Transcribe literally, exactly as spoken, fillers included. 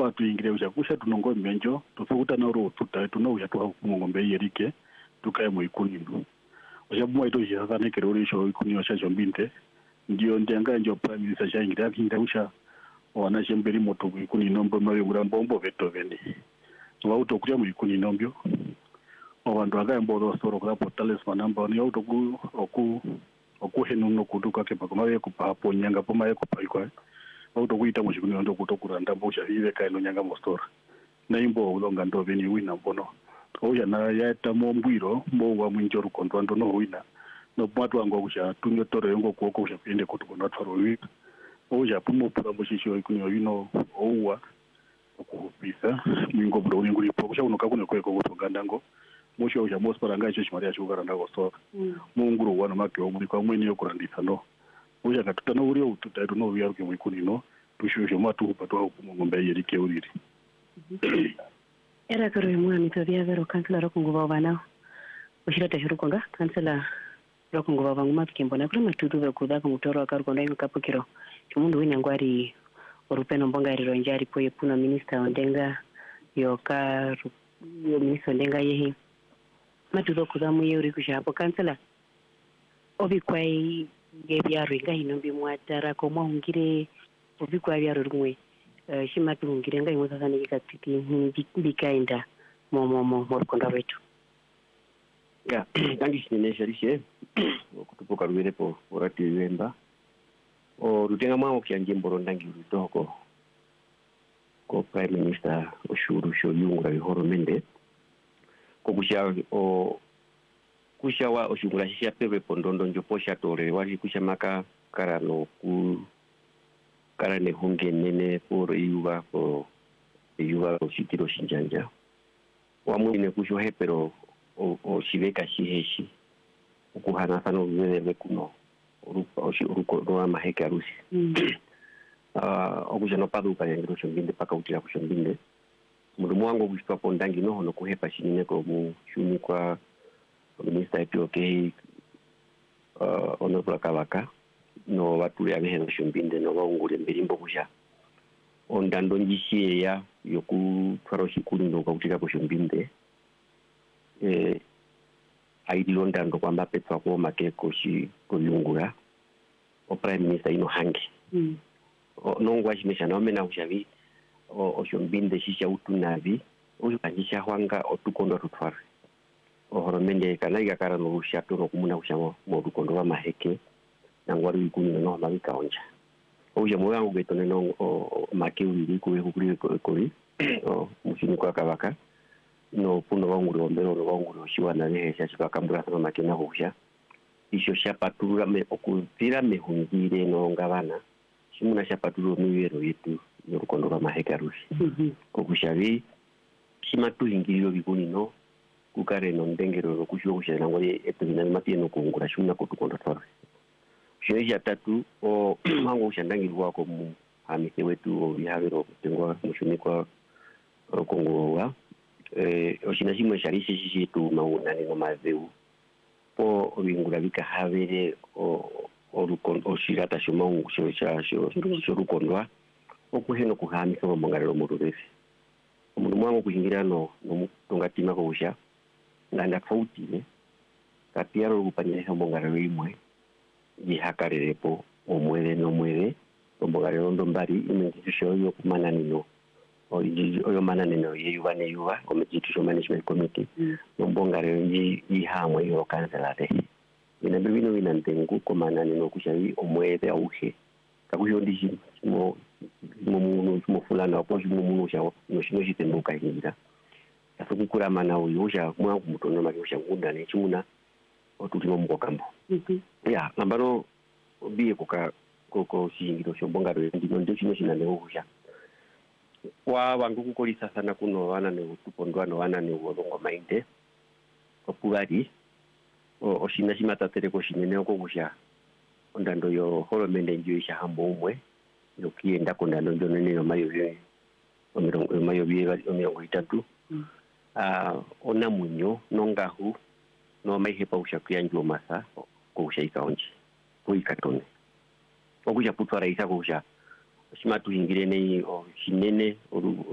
fa tuingire ushakusha tunongo menjo tufukuta na ro tuta tuno tu kumongombe yerike tukae mu ikunino oshabumwa ito jihaka ne kerorisho ikunino shacho mbinte ndio ndenga njo prime minister shaingira kinda usha wana shemberi moto ikunino mbo mawe ngurambombo veto veni wauto kuja mu ikunino mbyo abantu akayembo rosoro kula portales manamba ni auto ku oku oku henuno kutuka ke pakomawe kupapo nyanga pomaye kupaikwa auto kuita mu chikunino ndo kutokuranda mbo shavive kaino nyanga mostora na imbo ulonga ndo veni wina mbono oya na yaeta mombwiro mbo wa mwinjoru kontwando no wina no patu wangu kusha tunyo toro yongo kuoko kusha pende kutukondo atfaro wika oya pumo pura mboshisho ikunio yino ouwa okupisa mwingo bro wingu lipo kusha unoka kune kweko kutogandango musho ya mospara ngacho chimaria chukara ndago soka mm. Munguru wana make omuri kwa mwene yokurandisa no uja katutana uri ututaito no wiyaruke mwikunino tushusho matu upatwa hukumongombe yerike uriri era karo mwani tovia vero kansela rokunguba bana ushirata shirukonga kansela rokunguba banguma kimbona kuri matutu vekuda kumutoro akarukonda ingakapukiro chimundu winyangwari orupeno mbonga riro njari poye puna minister ondenga yoka yo minister ondenga yehi matuto kuzamu yeuri kushapo kansela obikwai gebyaro inga hinombi mwatara ko mwangire obikwai byaro rumwe uh, shimatu ngire nga imwe sasa nikatiki ndikaenda momo mo morkonda wetu ya kandi shinene sharishe okutupoka ruwere po orati wemba o rutenga mwa okyanje mborondangi rutoko ko prime minister oshuru sho yungra bihoro mende ko kusha o kusha wa oshungura shisha pepe pondondo njoposha tore wali kusha maka karano ku karane honge nene por yuba po yuba o shitiro shinjanja wa mwine kusho hepero o, o shiveka shiheshi ukuhana sano vele kuno urupa oshi uruko doa maheka rusi mm. uh, okusha no paduka yangiro shombinde paka utira kushombinde mudumu wangu kushitwa pondangi noho no kuhepa shinine ko mu shuni kwa minister epio ke uh, ono kwa kawaka no watu ya beheno shombinde no waungure mbirimbo kusha ondando njishie ya yoku twaro shikuli ndo kwa utira kushombinde eh aidilonda ndo kwamba petwa kwa makeko shi kuyungura o prime minister ino hangi mm. o nongwa shimesha na omena ushavi o oshombinde shisha utunavi uyu kanjisha hwanga otukondo tutwara o horomende kana igakara no rushato no kumuna ushamo mo tukondo wa maheke na ngwaru ikuni no mabika onja uja mo yangu betone no o makeuli kuwe kukuri kuri o mushini kwa kabaka no puno wangu rombero no wangu roshiwa na lehe sha chika kambura no makena husha isho shapatura me okutira me hungire no ngabana shimuna shapaturo miwero yetu yorukondo wa maheka rushi mm-hmm. Kokushavi shimatu hingiro bikuni no kukare no ndengero ro kusho kushana ngore etubina mati no kungura shuna kutukondo tore sheja tatu o mango ushandangirwa ko mu hamike wetu o bihavero tengwa mushumikwa kongo eh oshinashimwe sharishi shishi tu mauna ni no mazeu po obingura bika havere o orukondo oshirata shumangu sho cha sho shurukondwa okuheno kuhamika mu ngarero mu rurefi umuntu mwango kuhingira no tungatima ko usha nganda fautile kapiaro kupanyesha mu ngarero imwe jihakarerepo omwere no mwere ombogarero ndo mbari imengisho yo kumana nino oyo mana nino yeyubane yuba committee management committee no mbongarero nji ihamwe yo kanselate ina bibino wina ntengu komana nino kushayi omwere auhe kakuyo ndiji mo mo mo mo fulana apo mo mo shawo no shino shitembuka hingira afukukura mana uyo sha mwangu mutono mari sha ngunda ne chimuna otulimo mukokambo mhm ya nambaro biye koka koko shingiro shombonga ro ndino ndio chino shinane uhusha wa wangu kukolisa sana kuno wana ne utupondwana wana ne wolongo mainde okugari o oshina shimatatere ko shinene okugusha ondando yo holomende ndio isha hambo umwe yokienda kondando ndio nene no mayo bye omirongo mayo bye omirongo itatu mm. ah ona munyo nongahu no maihepa ushakuyanjwa masa ko ushaika onje ko ikatone okuja putwara isa ko usha shimatu hingire nei o shinene